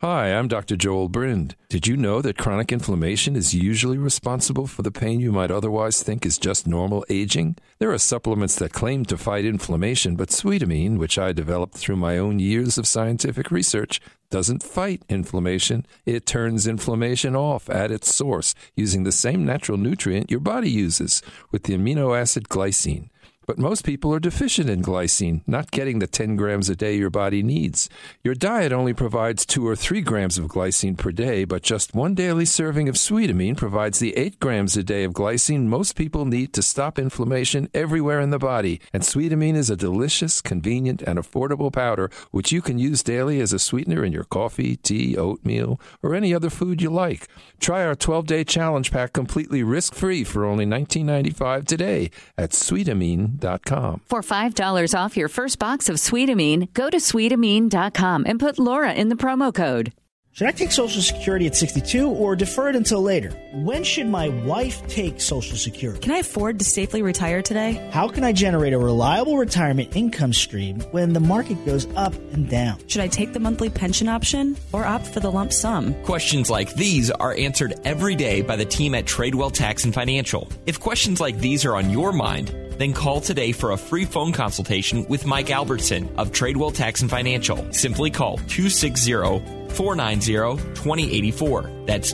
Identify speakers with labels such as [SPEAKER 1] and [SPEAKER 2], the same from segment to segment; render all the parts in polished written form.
[SPEAKER 1] Hi, I'm Dr. Joel Brind. Did you know that chronic inflammation is usually responsible for the pain you might otherwise think is just normal aging? There are supplements that claim to fight inflammation, but Sweetamine, which I developed through my own years of scientific research, doesn't fight inflammation. It turns inflammation off at its source using the same natural nutrient your body uses, with the amino acid glycine. But most people are deficient in glycine, not getting the 10 grams a day your body needs. Your diet only provides 2 or 3 grams of glycine per day, but just one daily serving of Sweetamine provides the 8 grams a day of glycine most people need to stop inflammation everywhere in the body. And Sweetamine is a delicious, convenient, and affordable powder which you can use daily as a sweetener in your coffee, tea, oatmeal, or any other food you like. Try our 12-day challenge pack completely risk-free for only $19.95 today at Sweetamine.com.
[SPEAKER 2] For $5 off your first box of Sweetamine, go to Sweetamine.com and put Laura in the promo code.
[SPEAKER 3] Should I take Social Security at 62 or defer it until later? When should my wife take Social Security?
[SPEAKER 4] Can I afford to safely retire today?
[SPEAKER 3] How can I generate a reliable retirement income stream when the market goes up and down?
[SPEAKER 4] Should I take the monthly pension option or opt for the lump sum?
[SPEAKER 5] Questions like these are answered every day by the team at Tradewell Tax and Financial. If questions like these are on your mind, then call today for a free phone consultation with Mike Albertson of Tradewell Tax and Financial. Simply call 260-490-2084. That's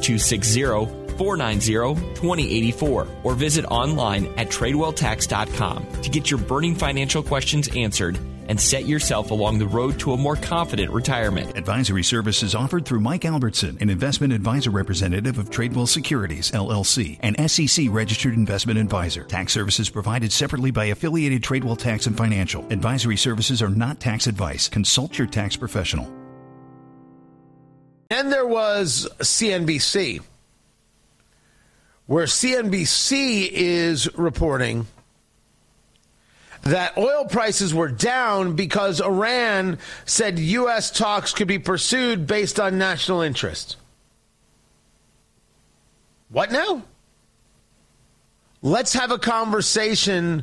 [SPEAKER 5] 260-490-2084. Or visit online at TradewellTax.com to get your burning financial questions answered and set yourself along the road to a more confident retirement.
[SPEAKER 6] Advisory services offered through Mike Albertson, an investment advisor representative of Tradewell Securities, LLC, an SEC-registered investment advisor. Tax services provided separately by affiliated Tradewell Tax and Financial. Advisory services are not tax advice. Consult your tax professional.
[SPEAKER 7] And there was CNBC, where CNBC is reporting that oil prices were down because Iran said U.S. talks could be pursued based on national interest. What now? Let's have a conversation,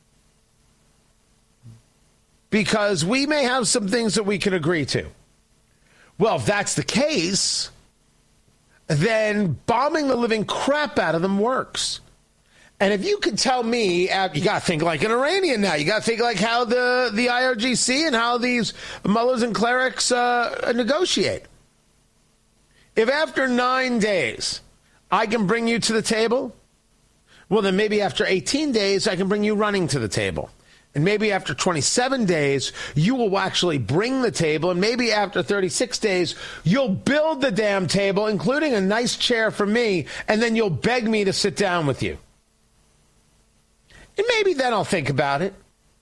[SPEAKER 7] because we may have some things that we can agree to. Well, if that's the case, then bombing the living crap out of them works. And if you could tell me, you got to think like an Iranian now. You got to think like how the IRGC and how these mullahs and clerics negotiate. If after 9 days I can bring you to the table, well, then maybe after 18 days I can bring you running to the table. And maybe after 27 days, you will actually bring the table. And maybe after 36 days, you'll build the damn table, including a nice chair for me. And then you'll beg me to sit down with you. And maybe then I'll think about it.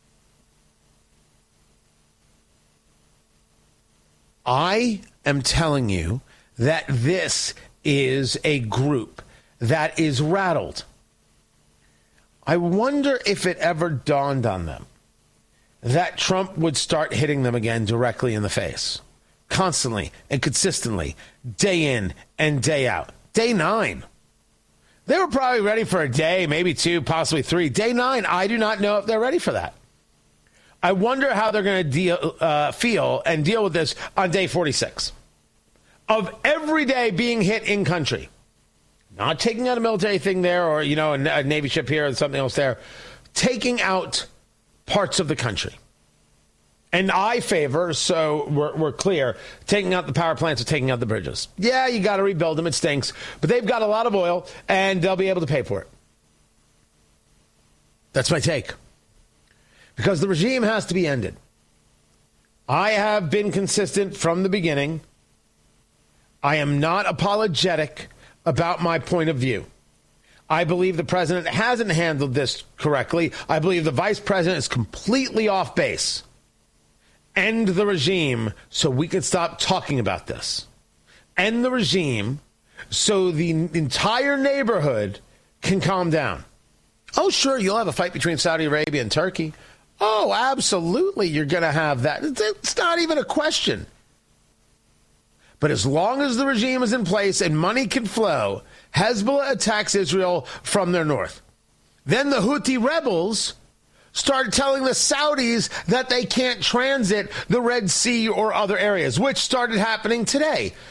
[SPEAKER 7] I am telling you that this is a group that is rattled. I wonder if it ever dawned on them that Trump would start hitting them again directly in the face, constantly and consistently, day in and day out. Day 9. They were probably ready for a day, maybe 2, possibly 3. Day 9, I do not know if they're ready for that. I wonder how they're going to feel and deal with this on day 46 of every day being hit in country. Not taking out a military thing there or, a Navy ship here and something else there. Taking out parts of the country. And I favor, so we're clear, taking out the power plants or taking out the bridges. Yeah, you got to rebuild them. It stinks. But they've got a lot of oil, and they'll be able to pay for it. That's my take. Because the regime has to be ended. I have been consistent from the beginning. I am not apologetic about my point of view. I believe the president hasn't handled this correctly. I believe the vice president is completely off base. End the regime so we can stop talking about this. End the regime so the entire neighborhood can calm down. Oh, sure, you'll have a fight between Saudi Arabia and Turkey. Oh, absolutely, you're going to have that. It's not even a question. But as long as the regime is in place and money can flow, Hezbollah attacks Israel from their north. Then the Houthi rebels started telling the Saudis that they can't transit the Red Sea or other areas, which started happening today.